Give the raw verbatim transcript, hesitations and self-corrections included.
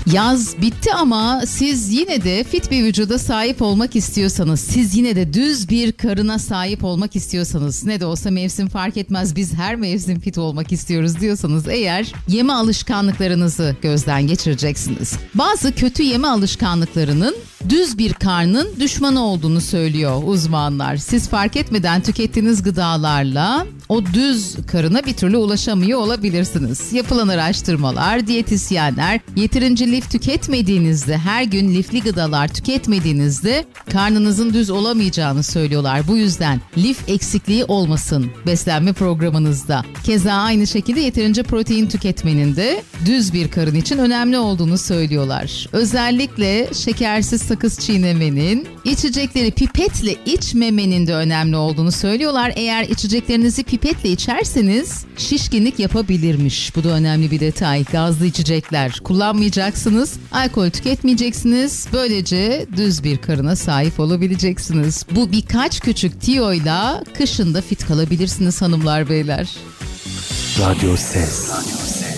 Yaz bitti ama siz yine de fit bir vücuda sahip olmak istiyorsanız, siz yine de düz bir karına sahip olmak istiyorsanız, ne de olsa mevsim fark etmez, biz her mevsim fit olmak istiyoruz diyorsanız eğer, yeme alışkanlıklarınızı gözden geçireceksiniz. Bazı kötü yeme alışkanlıklarının düz bir karnın düşmanı olduğunu söylüyor uzmanlar. Siz fark etmeden tükettiğiniz gıdalarla o düz karına bir türlü ulaşamıyor olabilirsiniz. Yapılan araştırmalar, diyetisyenler yeterince lif tüketmediğinizde, her gün lifli gıdalar tüketmediğinizde karnınızın düz olamayacağını söylüyorlar. Bu yüzden lif eksikliği olmasın beslenme programınızda. Keza aynı şekilde yeterince protein tüketmenin de düz bir karın için önemli olduğunu söylüyorlar. Özellikle şekersiz sakız çiğnemenin, içecekleri pipetle içmemenin de önemli olduğunu söylüyorlar. Eğer içeceklerinizi pipetle içerseniz şişkinlik yapabilirmiş. Bu da önemli bir detay. Gazlı içecekler kullanmayacaksınız, alkol tüketmeyeceksiniz. Böylece düz bir karına sahip olabileceksiniz. Bu birkaç küçük tiyoyla kışın da fit kalabilirsiniz hanımlar beyler. Radyo Ses.